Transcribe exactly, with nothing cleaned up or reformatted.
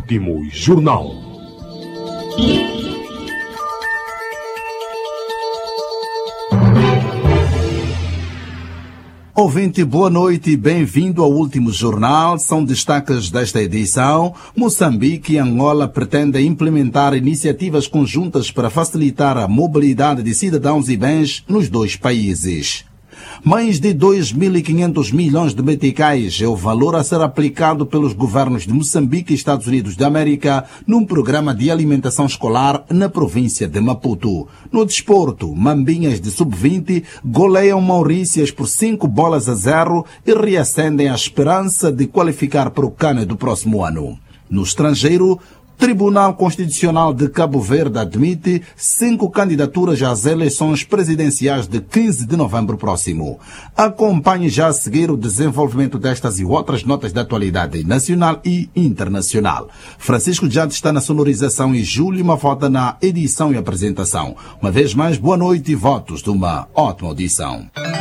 Último Jornal. Ouvinte, boa noite e bem-vindo ao Último Jornal. São destaques desta edição. Moçambique e Angola pretendem implementar iniciativas conjuntas para facilitar a mobilidade de cidadãos e bens nos dois países. Mais de dois mil e quinhentos milhões de meticais é o valor a ser aplicado pelos governos de Moçambique e Estados Unidos da América num programa de alimentação escolar na província de Maputo. No desporto, Mambinhas de sub vinte goleiam Maurícias por cinco bolas a zero e reacendem a esperança de qualificar para o CAN do próximo ano. No estrangeiro, Tribunal Constitucional de Cabo Verde admite cinco candidaturas às eleições presidenciais de quinze de novembro próximo. Acompanhe já a seguir o desenvolvimento destas e outras notas de atualidade nacional e internacional. Francisco Jante está na sonorização e Júlio Mafota na edição e apresentação. Uma vez mais, boa noite e votos de uma ótima audição.